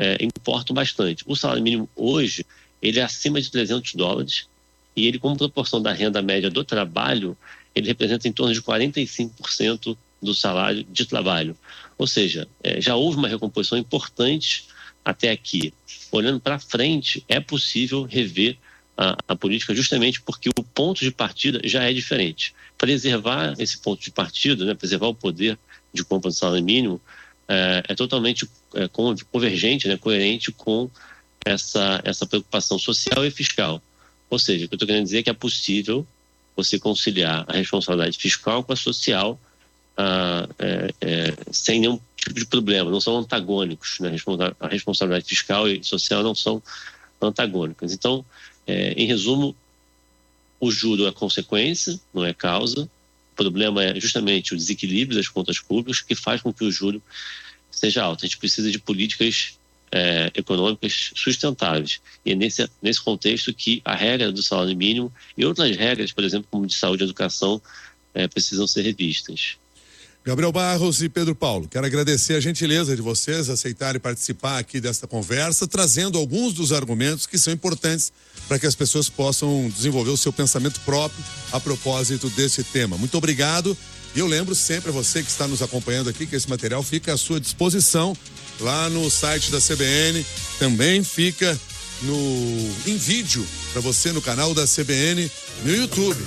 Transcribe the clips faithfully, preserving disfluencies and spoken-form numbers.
é, importam bastante. O salário mínimo hoje, ele é acima de trezentos dólares e ele, como proporção da renda média do trabalho, ele representa em torno de quarenta e cinco por cento do salário de trabalho. Ou seja, é, já houve uma recomposição importante até aqui. Olhando para frente, é possível rever a, a política justamente porque o ponto de partida já é diferente. Preservar esse ponto de partida, né, preservar o poder de compra do salário mínimo é, é totalmente é, convergente, né, coerente com essa, essa preocupação social e fiscal. Ou seja, o que eu estou querendo dizer é que é possível você conciliar a responsabilidade fiscal com a social ah, é, é, sem nenhum tipo de problema, não são antagônicos, né? A responsabilidade fiscal e social não são antagônicas. Então, é, em resumo, o juro é consequência, não é causa. O problema é justamente o desequilíbrio das contas públicas que faz com que o juro seja alto. A gente precisa de políticas é, econômicas sustentáveis. E é nesse, nesse contexto que a regra do salário mínimo e outras regras, por exemplo, como de saúde e educação, é, precisam ser revistas. Gabriel Barros e Pedro Paulo, quero agradecer a gentileza de vocês aceitarem participar aqui desta conversa, trazendo alguns dos argumentos que são importantes para que as pessoas possam desenvolver o seu pensamento próprio a propósito desse tema. Muito obrigado. E eu lembro sempre a você que está nos acompanhando aqui que esse material fica à sua disposição lá no site da C B N, também fica no, em vídeo para você no canal da C B N no YouTube.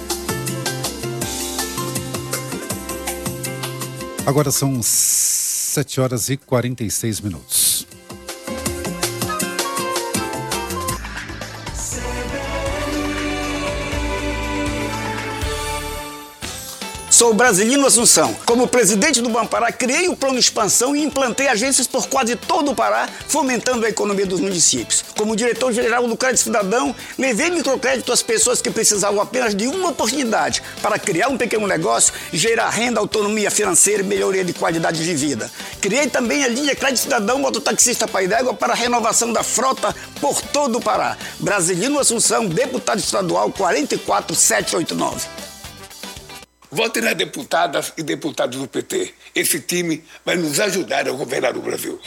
Agora são sete horas e quarenta e seis minutos. Sou Brasilino Assunção. Como presidente do Banco Pará, criei o plano de expansão e implantei agências por quase todo o Pará, fomentando a economia dos municípios. Como diretor-geral do Crédito Cidadão, levei microcrédito às pessoas que precisavam apenas de uma oportunidade para criar um pequeno negócio, gerar renda, autonomia financeira e melhoria de qualidade de vida. Criei também a linha Crédito Cidadão Mototaxista Pai d'Égua para a renovação da frota por todo o Pará. Brasilino Assunção, deputado estadual quatro quatro sete oito nove. Votem nas deputadas e deputados do P T. Esse time vai nos ajudar a governar o Brasil.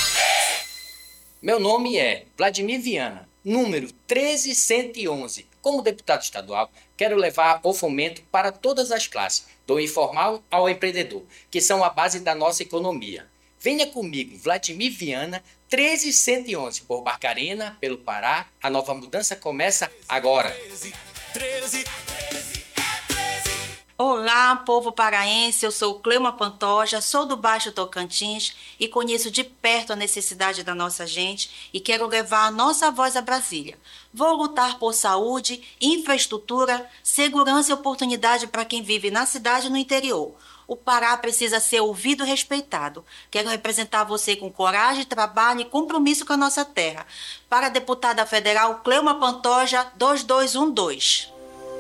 Meu nome é Vladimir Viana, número treze cento e onze. Como deputado estadual, quero levar o fomento para todas as classes, do informal ao empreendedor, que são a base da nossa economia. Venha comigo, Vladimir Viana, treze cento e onze, por Barcarena, pelo Pará. A nova mudança começa agora. treze, treze, treze. Olá, povo paraense, eu sou Cleuma Pantoja, sou do Baixo Tocantins e conheço de perto a necessidade da nossa gente e quero levar a nossa voz a Brasília. Vou lutar por saúde, infraestrutura, segurança e oportunidade para quem vive na cidade e no interior. O Pará precisa ser ouvido e respeitado. Quero representar você com coragem, trabalho e compromisso com a nossa terra. Para a deputada federal Cleuma Pantoja, dois dois um dois.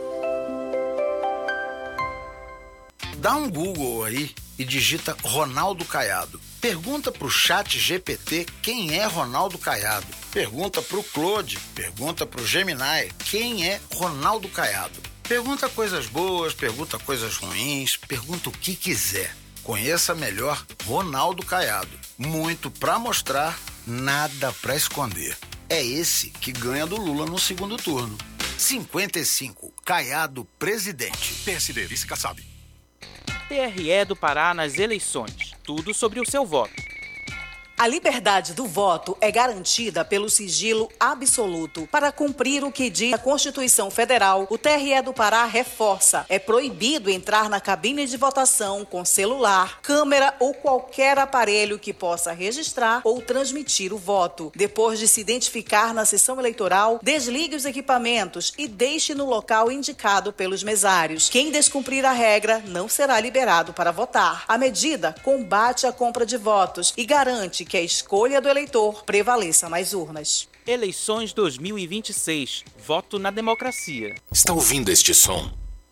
Dá um Google aí e digita Ronaldo Caiado. Pergunta pro chat G P T quem é Ronaldo Caiado. Pergunta pro Claude, pergunta pro Gemini quem é Ronaldo Caiado. Pergunta coisas boas, pergunta coisas ruins, pergunta o que quiser. Conheça melhor Ronaldo Caiado. Muito pra mostrar, nada pra esconder. É esse que ganha do Lula no segundo turno. cinquenta e cinco, Caiado presidente. P S D, vice Kassab. T R E do Pará nas eleições. Tudo sobre o seu voto. A liberdade do voto é garantida pelo sigilo absoluto. Para cumprir o que diz a Constituição Federal, o T R E do Pará reforça: é proibido entrar na cabine de votação com celular, câmera ou qualquer aparelho que possa registrar ou transmitir o voto. Depois de se identificar na sessão eleitoral, desligue os equipamentos e deixe no local indicado pelos mesários. Quem descumprir a regra não será liberado para votar. A medida combate a compra de votos e garante que a escolha do eleitor prevaleça nas urnas. Eleições dois mil e vinte e seis. Voto na democracia. Está ouvindo este som?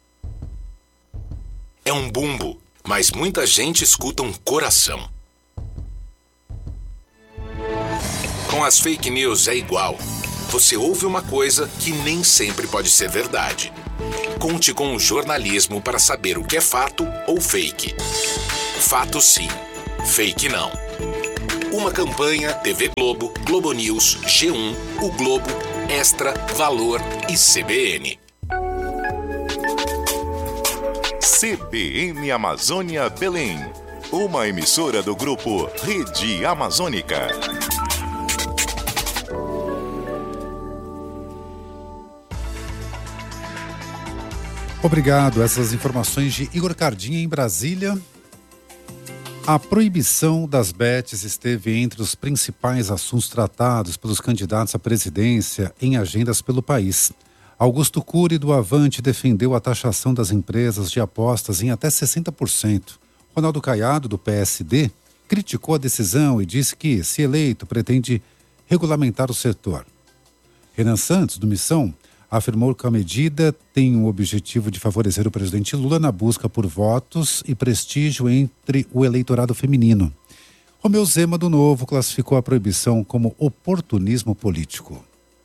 É um bumbo, mas muita gente escuta um coração. Com as fake news é igual. Você ouve uma coisa que nem sempre pode ser verdade. Conte com o jornalismo para saber o que é fato ou fake. Fato sim, fake não. Uma campanha T V Globo, Globo News, G um, O Globo, Extra, Valor e C B N. C B N Amazônia Belém, uma emissora do grupo Rede Amazônica. Obrigado. Essas informações de Igor Cardinha em Brasília. A proibição das bets esteve entre os principais assuntos tratados pelos candidatos à presidência em agendas pelo país. Augusto Cury, do Avante, defendeu a taxação das empresas de apostas em até sessenta por cento. Ronaldo Caiado, do P S D, criticou a decisão e disse que, se eleito, pretende regulamentar o setor. Renan Santos, do Missão, afirmou que a medida tem o objetivo de favorecer o presidente Lula na busca por votos e prestígio entre o eleitorado feminino. Romeu Zema, do Novo, classificou a proibição como oportunismo político.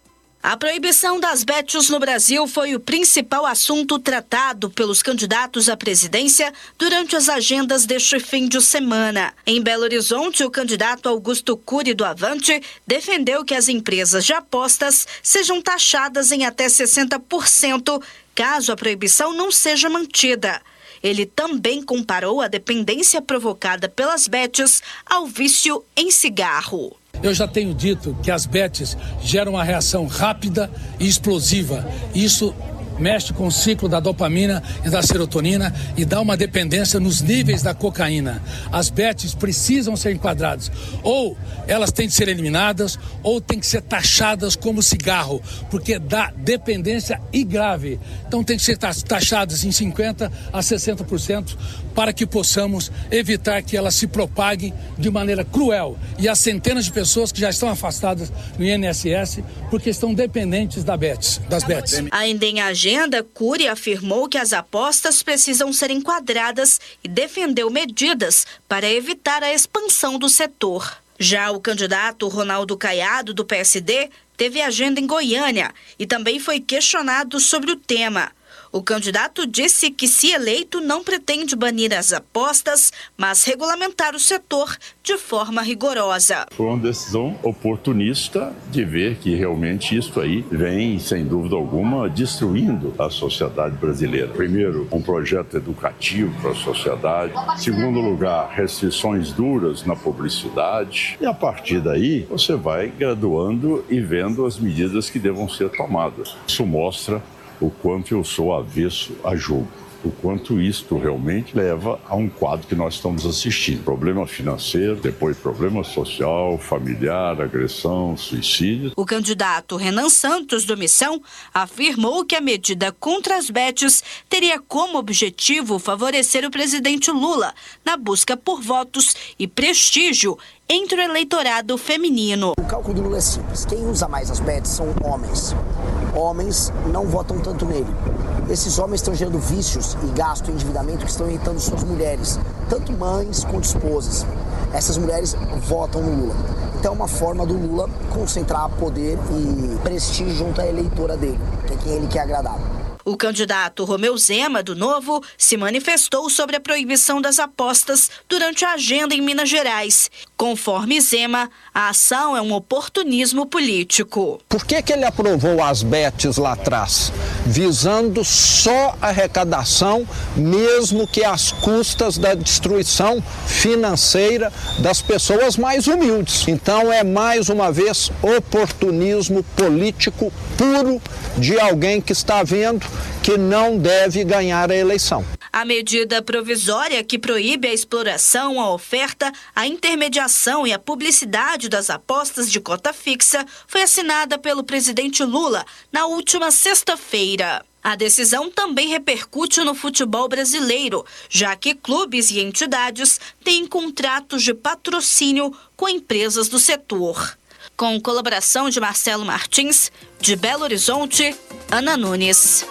A proibição das bets no Brasil foi o principal assunto tratado pelos candidatos à presidência durante as agendas deste fim de semana. Em Belo Horizonte, o candidato Augusto Cury, do Avante, defendeu que as empresas de apostas sejam taxadas em até sessenta por cento, caso a proibição não seja mantida. Ele também comparou a dependência provocada pelas bets ao vício em cigarro. Eu já tenho dito que as bets geram uma reação rápida e explosiva. Isso mexe com o ciclo da dopamina e da serotonina e dá uma dependência nos níveis da cocaína. As bets precisam ser enquadradas. Ou elas têm de ser eliminadas, ou têm que ser taxadas como cigarro, porque dá dependência e grave. Então tem que ser taxadas em cinquenta a sessenta por cento para que possamos evitar que elas se propaguem de maneira cruel. E as centenas de pessoas que já estão afastadas no I N S S porque estão dependentes da bets, das bets. Ainda em agenda, Cury afirmou que as apostas precisam ser enquadradas e defendeu medidas para evitar a expansão do setor. Já o candidato Ronaldo Caiado, do P S D, teve agenda em Goiânia e também foi questionado sobre o tema. O candidato disse que, se eleito, não pretende banir as apostas, mas regulamentar o setor de forma rigorosa. Foi uma decisão oportunista de ver que realmente isso aí vem, sem dúvida alguma, destruindo a sociedade brasileira. Primeiro, um projeto educativo para a sociedade. Segundo lugar, restrições duras na publicidade. E a partir daí, você vai graduando e vendo as medidas que devam ser tomadas. Isso mostra o quanto eu sou avesso a jogo, o quanto isto realmente leva a um quadro que nós estamos assistindo. Problema financeiro, depois problema social, familiar, agressão, suicídio. O candidato Renan Santos, do Missão, afirmou que a medida contra as bets teria como objetivo favorecer o presidente Lula na busca por votos e prestígio entre o eleitorado feminino. O cálculo do Lula é simples. Quem usa mais as bets são homens. Homens não votam tanto nele. Esses homens estão gerando vícios e gasto e endividamento que estão irritando suas mulheres, tanto mães quanto esposas. Essas mulheres votam no Lula. Então é uma forma do Lula concentrar poder e prestígio junto à eleitora dele, que é quem ele quer agradar. O candidato Romeu Zema, do Novo, se manifestou sobre a proibição das apostas durante a agenda em Minas Gerais. Conforme Zema, a ação é um oportunismo político. Por que que ele aprovou as bets lá atrás? Visando só a arrecadação, mesmo que às custas da destruição financeira das pessoas mais humildes. Então é, mais uma vez, oportunismo político puro de alguém que está vendo que não deve ganhar a eleição. A medida provisória que proíbe a exploração, a oferta, a intermediação e a publicidade das apostas de cota fixa foi assinada pelo presidente Lula na última sexta-feira. A decisão também repercute no futebol brasileiro, já que clubes e entidades têm contratos de patrocínio com empresas do setor. Com colaboração de Marcelo Martins, de Belo Horizonte, Ana Nunes.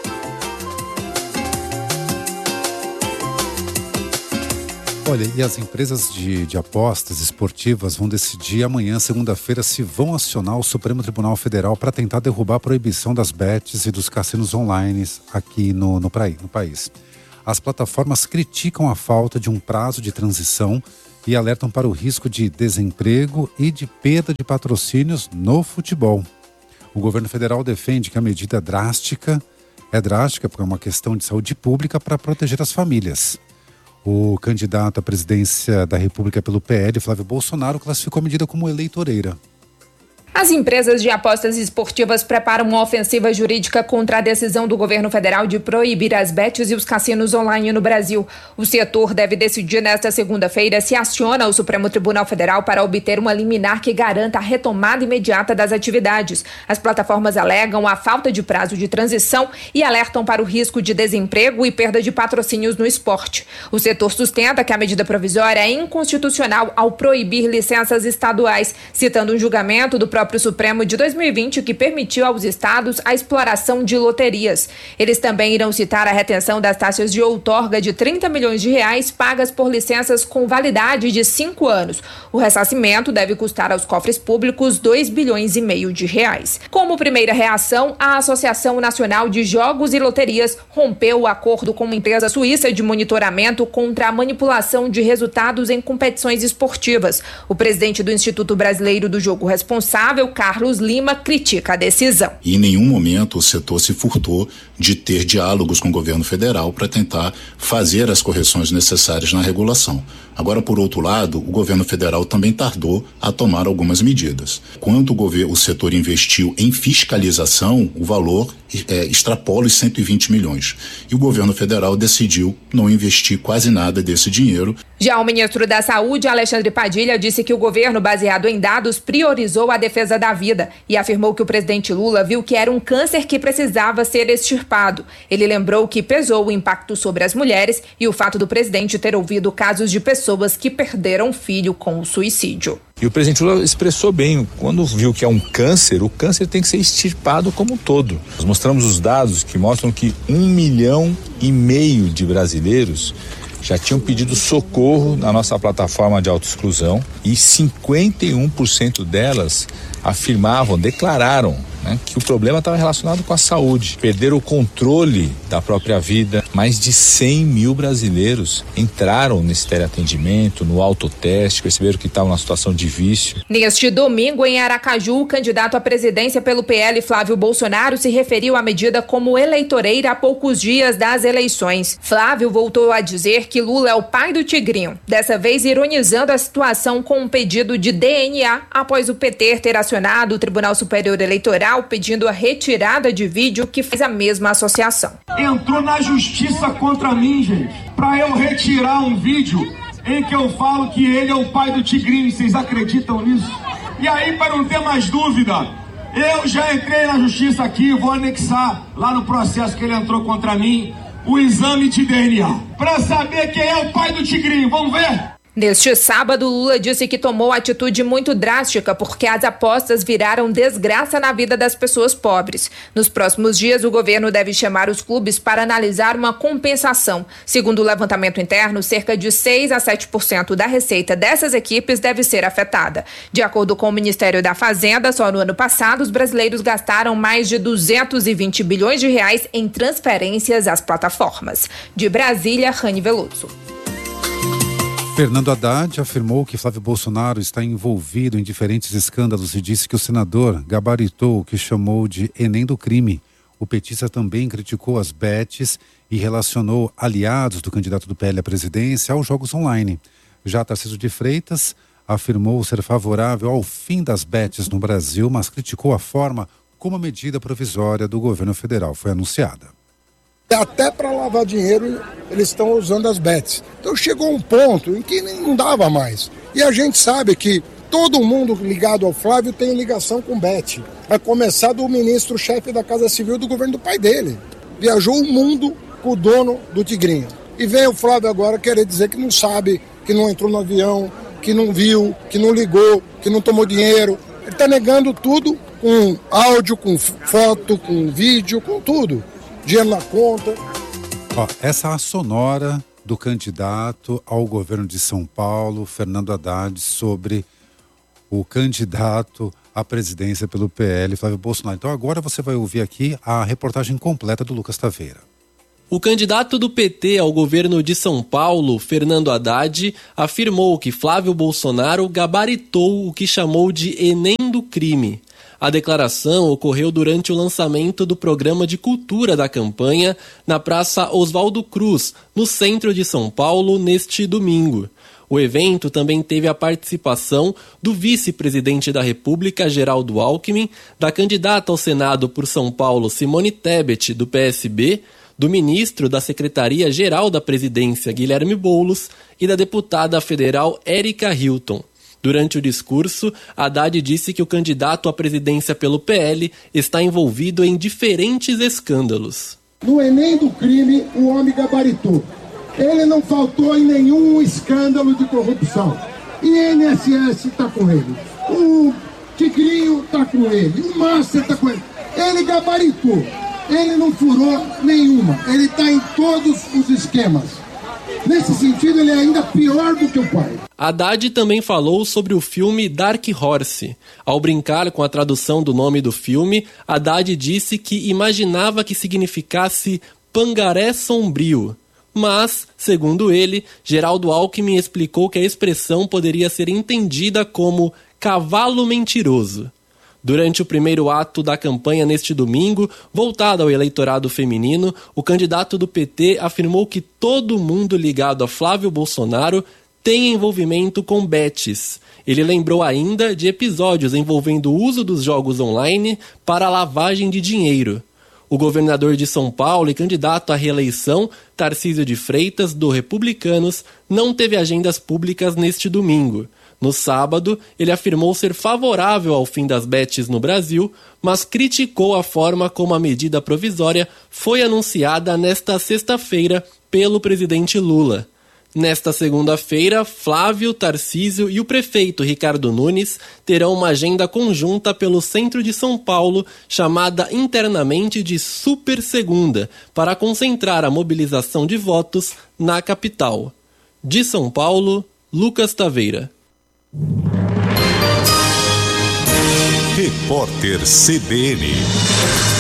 Olha, e as empresas de, de apostas esportivas vão decidir amanhã, segunda-feira, se vão acionar o Supremo Tribunal Federal para tentar derrubar a proibição das bets e dos cassinos online aqui no, no, no país. As plataformas criticam a falta de um prazo de transição e alertam para o risco de desemprego e de perda de patrocínios no futebol. O governo federal defende que a medida drástica é drástica porque é uma questão de saúde pública para proteger as famílias. O candidato à presidência da República pelo P L, Flávio Bolsonaro, classificou a medida como eleitoreira. As empresas de apostas esportivas preparam uma ofensiva jurídica contra a decisão do governo federal de proibir as bets e os cassinos online no Brasil. O setor deve decidir nesta segunda-feira se aciona o Supremo Tribunal Federal para obter uma liminar que garanta a retomada imediata das atividades. As plataformas alegam a falta de prazo de transição e alertam para o risco de desemprego e perda de patrocínios no esporte. O setor sustenta que a medida provisória é inconstitucional ao proibir licenças estaduais, citando um julgamento do próprio Supremo de dois mil e vinte que permitiu aos estados a exploração de loterias. Eles também irão citar a retenção das taxas de outorga de trinta milhões de reais pagas por licenças com validade de cinco anos. O ressarcimento deve custar aos cofres públicos dois bilhões e meio de reais. Como primeira reação, a Associação Nacional de Jogos e Loterias rompeu o acordo com uma empresa suíça de monitoramento contra a manipulação de resultados em competições esportivas. O presidente do Instituto Brasileiro do Jogo Responsável, Carlos Lima, critica a decisão. E em nenhum momento o setor se furtou de ter diálogos com o governo federal para tentar fazer as correções necessárias na regulação. Agora, por outro lado, o governo federal também tardou a tomar algumas medidas. Quando o, governo, o setor investiu em fiscalização, o valor é, extrapola os cento e vinte milhões. E o governo federal decidiu não investir quase nada desse dinheiro. Já o ministro da Saúde, Alexandre Padilha, disse que o governo, baseado em dados, priorizou a defesa da vida e afirmou que o presidente Lula viu que era um câncer que precisava ser extirpado. Ele lembrou que pesou o impacto sobre as mulheres e o fato do presidente ter ouvido casos de pessoas que perderam filho com o suicídio. E o presidente Lula expressou bem, quando viu que é um câncer, o câncer tem que ser extirpado como um todo. Nós mostramos os dados que mostram que um milhão e meio de brasileiros já tinham pedido socorro na nossa plataforma de autoexclusão e cinquenta e um por cento delas afirmavam, declararam, né, que o problema estava relacionado com a saúde. Perderam o controle da própria vida. Mais de cem mil brasileiros entraram nesse teleatendimento, no autoteste, perceberam que estavam numa situação de vício. Neste domingo, em Aracaju, o candidato à presidência pelo P L, Flávio Bolsonaro, se referiu à medida como eleitoreira há poucos dias das eleições. Flávio voltou a dizer que Lula é o pai do tigrinho, dessa vez ironizando a situação com um pedido de D N A após o P T ter acionado o Tribunal Superior Eleitoral pedindo a retirada de vídeo que fez a mesma associação. Entrou na justiça contra mim, gente, para eu retirar um vídeo em que eu falo que ele é o pai do tigrinho. Vocês acreditam nisso? E aí, para não ter mais dúvida, eu já entrei na justiça aqui, vou anexar lá no processo que ele entrou contra mim o exame de D N A para saber quem é o pai do tigrinho. Vamos ver? Neste sábado, Lula disse que tomou atitude muito drástica porque as apostas viraram desgraça na vida das pessoas pobres. Nos próximos dias, o governo deve chamar os clubes para analisar uma compensação. Segundo o levantamento interno, cerca de seis a sete por cento da receita dessas equipes deve ser afetada. De acordo com o Ministério da Fazenda, só no ano passado, os brasileiros gastaram mais de duzentos e vinte bilhões de reais em transferências às plataformas. De Brasília, Rani Veloso. Fernando Haddad afirmou que Flávio Bolsonaro está envolvido em diferentes escândalos e disse que o senador gabaritou o que chamou de Enem do crime. O petista também criticou as bets e relacionou aliados do candidato do P L à presidência aos jogos online. Já Tarcísio de Freitas afirmou ser favorável ao fim das bets no Brasil, mas criticou a forma como a medida provisória do governo federal foi anunciada. Até para lavar dinheiro eles estão usando as bets. Então chegou um ponto em que não dava mais. E a gente sabe que todo mundo ligado ao Flávio tem ligação com bet. A começar do ministro-chefe da Casa Civil do governo do pai dele. Viajou o mundo com o dono do Tigrinho. E vem o Flávio agora querer dizer que não sabe, que não entrou no avião, que não viu, que não ligou, que não tomou dinheiro. Ele está negando tudo com áudio, com foto, com vídeo, com tudo. Dinheiro na conta. Ó, essa é a sonora do candidato ao governo de São Paulo, Fernando Haddad, sobre o candidato à presidência pelo P L, Flávio Bolsonaro. Então agora você vai ouvir aqui a reportagem completa do Lucas Taveira. O candidato do P T ao governo de São Paulo, Fernando Haddad, afirmou que Flávio Bolsonaro gabaritou o que chamou de Enem do crime. A declaração ocorreu durante o lançamento do programa de cultura da campanha na Praça Oswaldo Cruz, no centro de São Paulo, neste domingo. O evento também teve a participação do vice-presidente da República, Geraldo Alckmin, da candidata ao Senado por São Paulo, Simone Tebet, do P S B, do ministro da Secretaria-Geral da Presidência, Guilherme Boulos, e da deputada federal Érica Hilton. Durante o discurso, Haddad disse que o candidato à presidência pelo P L está envolvido em diferentes escândalos. No Enem do crime, o homem gabaritou. Ele não faltou em nenhum escândalo de corrupção. I N S S está com ele. O Tigrinho está com ele. O Márcio está com ele. Ele gabaritou. Ele não furou nenhuma. Ele está em todos os esquemas. Nesse sentido, ele é ainda pior do que o pai. Haddad também falou sobre o filme Dark Horse. Ao brincar com a tradução do nome do filme, Haddad disse que imaginava que significasse Pangaré Sombrio. Mas, segundo ele, Geraldo Alckmin explicou que a expressão poderia ser entendida como cavalo mentiroso. Durante o primeiro ato da campanha neste domingo, voltado ao eleitorado feminino, o candidato do P T afirmou que todo mundo ligado a Flávio Bolsonaro tem envolvimento com bets. Ele lembrou ainda de episódios envolvendo o uso dos jogos online para lavagem de dinheiro. O governador de São Paulo e candidato à reeleição, Tarcísio de Freitas, do Republicanos, não teve agendas públicas neste domingo. No sábado, ele afirmou ser favorável ao fim das bets no Brasil, mas criticou a forma como a medida provisória foi anunciada nesta sexta-feira pelo presidente Lula. Nesta segunda-feira, Flávio, Tarcísio e o prefeito Ricardo Nunes terão uma agenda conjunta pelo centro de São Paulo, chamada internamente de Super Segunda, para concentrar a mobilização de votos na capital. De São Paulo, Lucas Taveira. Repórter C B N.